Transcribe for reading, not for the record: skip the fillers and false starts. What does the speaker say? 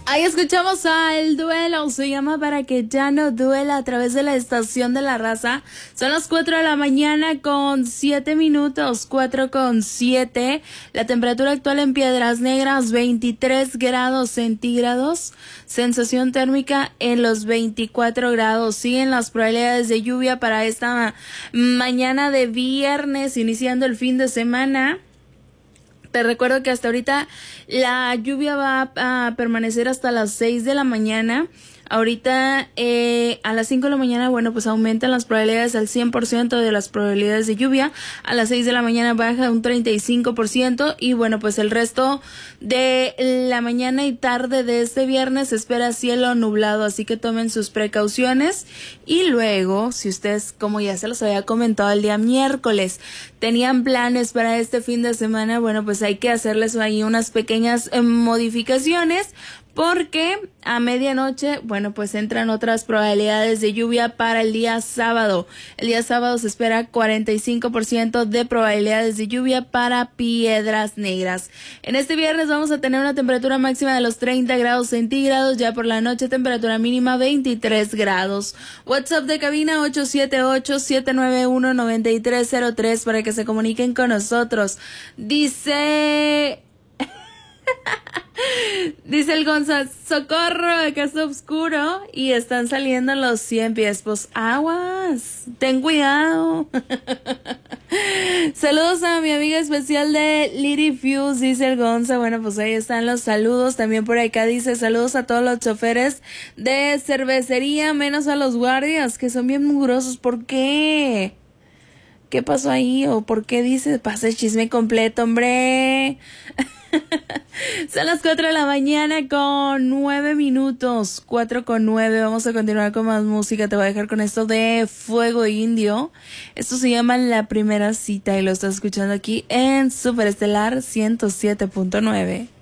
Ahí escuchamos al Duelo, se llama Para que ya no duela, a través de la estación de la raza. Son las 4 de la mañana con 7 minutos, 4:07. La temperatura actual en Piedras Negras, 23 grados centígrados. Sensación térmica en los 24 grados. Siguen las probabilidades de lluvia para esta mañana de viernes, iniciando el fin de semana. Te recuerdo que hasta ahorita la lluvia va a permanecer hasta las 6 de la mañana. Ahorita a las 5 de la mañana, bueno, pues aumentan las probabilidades al 100% de las probabilidades de lluvia. A las 6 de la mañana baja un 35%. Y bueno, pues el resto de la mañana y tarde de este viernes se espera cielo nublado. Así que tomen sus precauciones. Y luego, si ustedes, como ya se los había comentado el día miércoles, tenían planes para este fin de semana, bueno, pues hay que hacerles ahí unas pequeñas modificaciones. Porque a medianoche, bueno, pues entran otras probabilidades de lluvia para el día sábado. El día sábado se espera 45% de probabilidades de lluvia para Piedras Negras. En este viernes vamos a tener una temperatura máxima de los 30 grados centígrados. Ya por la noche, temperatura mínima 23 grados. WhatsApp de cabina 878-791-9303 para que se comuniquen con nosotros. Dice el Gonzalo, socorro, acá está oscuro y están saliendo los 100 pies. Pues aguas, ten cuidado. Saludos a mi amiga especial de Lady Fuse, dice el Gonza. Bueno, pues ahí están los saludos. También por acá dice saludos a todos los choferes de cervecería, menos a los guardias, que son bien mugrosos. ¿Por qué? ¿Qué pasó ahí? ¿O por qué dice? Pasa el chisme completo, hombre. Son las 4 de la mañana con 9 minutos, 4:09. Vamos a continuar con más música. Te voy a dejar con esto de Fuego Indio. Esto se llama La Primera Cita y lo estás escuchando aquí en Superestelar 107.9.